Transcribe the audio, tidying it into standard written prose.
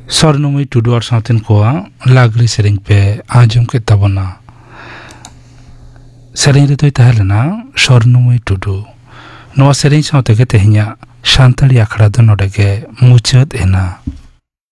स्वर्णमयी टुडू और साउथन को लागरी सेरिंग पे आजम के तबना सेरिंग रे तो तहलना स्वर्णमयी टुडू नवा सेरिंग साउथे के तेहिया शांतली आखड़ा दो नोडे के मुचद एना।